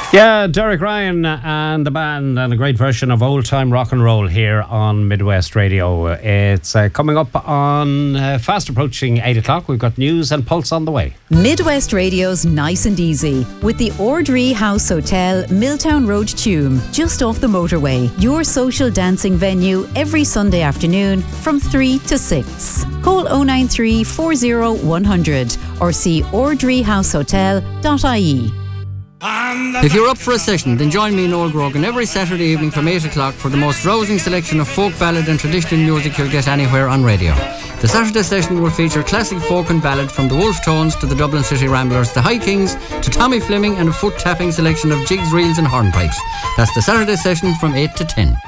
Yeah, Derek Ryan and the band, and a great version of old time rock and roll here on Midwest Radio. It's coming up on fast approaching 8 o'clock. We've got news and pulse on the way. Midwest Radio's Nice and Easy with the Ordree House Hotel, Milltown Road, Tuam, just off the motorway. Your social dancing venue every Sunday afternoon from 3 to 6. Call 093 40 100 or see ordreehousehotel.ie. If you're up for a session, then join me, Noel Grogan, every Saturday evening from 8 o'clock for the most rousing selection of folk, ballad and traditional music you'll get anywhere on radio. The Saturday session will feature classic folk and ballad from the Wolf Tones to the Dublin City Ramblers, the High Kings to Tommy Fleming, and a foot-tapping selection of jigs, reels and hornpipes. That's the Saturday session from 8 to 10.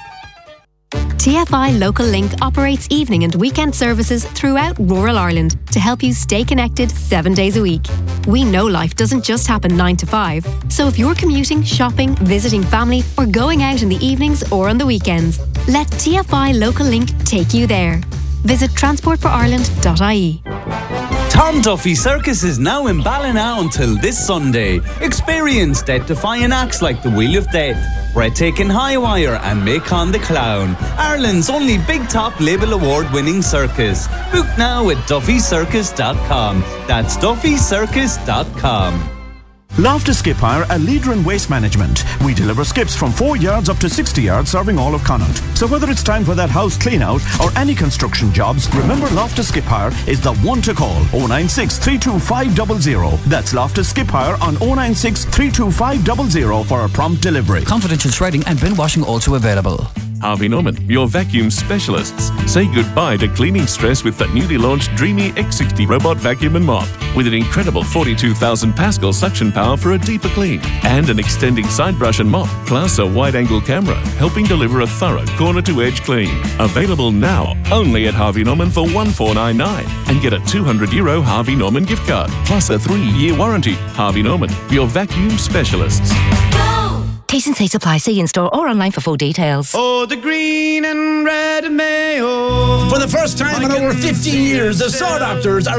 TFI Local Link operates evening and weekend services throughout rural Ireland to help you stay connected 7 days a week. We know life doesn't just happen 9 to 5, so if you're commuting, shopping, visiting family or going out in the evenings or on the weekends, let TFI Local Link take you there. Visit transportforireland.ie. Tom Duffy Circus is now in Ballina until this Sunday. Experience death-defying acts like the Wheel of Death, Breathtaking High Wire and Macon the Clown, Ireland's only Big Top Label Award-winning circus. Book now at duffycircus.com. That's duffycircus.com. Loftus Skip Hire, a leader in waste management. We deliver skips from 4 yards up to 60 yards, serving all of Connaught. So whether it's time for that house clean out or any construction jobs, remember Loftus Skip Hire is the one to call. 096 325 00. That's Loftus Skip Hire on 096 325 00 for a prompt delivery. Confidential shredding and bin washing also available. Harvey Norman, your vacuum specialists. Say goodbye to cleaning stress with the newly launched Dreamy X60 robot vacuum and mop. With an incredible 42,000 Pascal suction power for a deeper clean. And an extending side brush and mop, plus a wide-angle camera, helping deliver a thorough corner-to-edge clean. Available now, only at Harvey Norman for €1499. And get a €200 Harvey Norman gift card, plus a 3-year warranty. Harvey Norman, your vacuum specialists. Taste and Say supply. See in-store or online for full details. Oh, the green and red mayo. For the first time in over 15 years, the Saw Doctors are